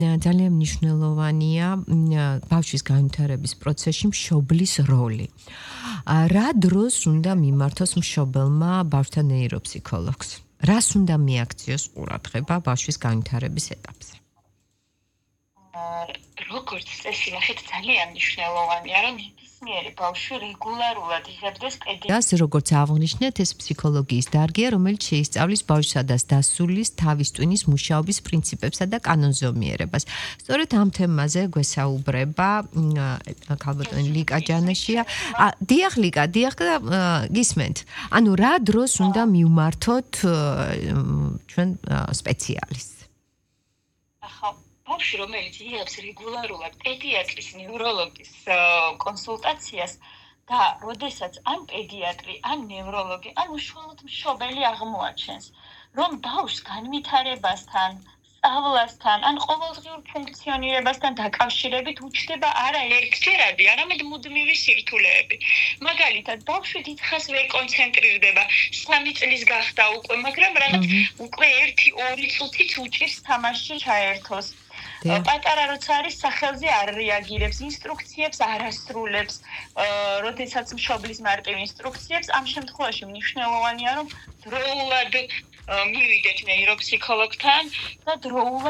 ძალიან მნიშვნელოვანია ბავშვის განვითარების პროცესში მშობლის როლი. რა დროს უნდა მიმართოს მშობელმა ბავშვთან ნეიროფსიქოლოგს? რას უნდა მიაქციოს ყურადღება ბავშვის განვითარების ეტაპზე? როგორც წესი ნახეთ ძალიან მნიშვნელოვანია, რომ ნებისმიერი ბავშვი რეგულარულად იღებდეს პედიატრს, როგორც აღნიშნეთ, ეს ფსიქოლოგიის დარგია, რომელიც შეისწავლის ბავშვსა და დასულის თავის ტვინის მუშაობის პრინციპებსა და კანონზომიერებას. სწორედ ამ თემაზე გვესაუბრება ქალბატონი ლიკა ჯანაშია. დიახ ლიკა, დიახ და გისმენთ. ანუ რა დროს უნდა მივმართოთ ჩვენ სპეციალისტს? ბავშვი, რომელიც იღებს რეგულარულად პედიატრის, ნევროლოგის კონსულტაციას და როდესაც ან პედიატრი, ან ნევროლოგი, ან უშუალოდ მშობელი აღმოაჩენს, რომ ბავშვს განვითარებასთან, სწავლასთან, ან ყოველდღიურ ფუნქციონირებასთან დაკავშირებით უჩნდება არა ერთჯერადი, არამედ მუდმივი სირთულეები. მაგალითად, ბავშვი დიდხანს ვერ კონცენტრირდება, 3 წლის გახდა უკვე, მაგრამ რაღაც უკვე 1-2 წუთით უჭირს თამაშში ჩაერთოს. პატარა როცა არის სახელზე არ რეაგირებს, ინსტრუქციებს არ ასრულებს, როდესაც მშობლის მარტივ ინსტრუქციებს, ამ შემთხვევაში მნიშვნელოვანია, რომ დროულად მივიდეთ ნეიროფსიქოლოგთან და დროულად